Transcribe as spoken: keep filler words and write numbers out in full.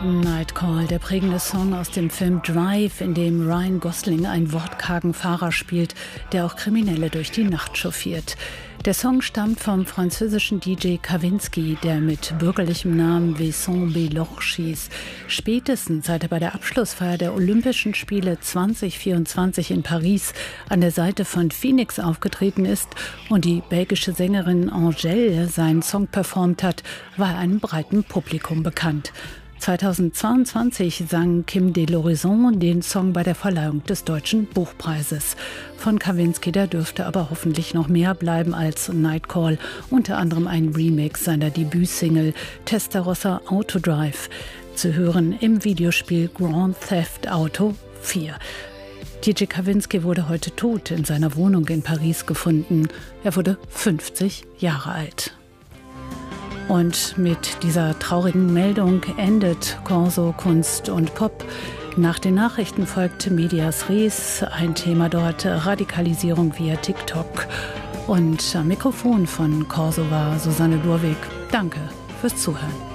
Nightcall, der prägende Song aus dem Film Drive, in dem Ryan Gosling einen wortkargen Fahrer spielt, der auch Kriminelle durch die Nacht chauffiert. Der Song stammt vom französischen D J Kavinsky, der mit bürgerlichem Namen Vincent Belorche hieß. Spätestens seit er bei der Abschlussfeier der Olympischen Spiele zwanzig vierundzwanzig in Paris an der Seite von Phoenix aufgetreten ist und die belgische Sängerin Angèle seinen Song performt hat, war er einem breiten Publikum bekannt. zweitausendzweiundzwanzig sang Kim de l'Horizon den Song bei der Verleihung des Deutschen Buchpreises. Von Kavinsky, da dürfte aber hoffentlich noch mehr bleiben als Nightcall, unter anderem ein Remix seiner Debütsingle Testarossa Autodrive, zu hören im Videospiel Grand Theft Auto vier. D J Kavinsky wurde heute tot in seiner Wohnung in Paris gefunden. Er wurde fünfzig Jahre alt. Und mit dieser traurigen Meldung endet Corso Kunst und Pop. Nach den Nachrichten folgte Medias Res, ein Thema dort Radikalisierung via TikTok. Und am Mikrofon von Corso war Susanne Lurwig. Danke fürs Zuhören.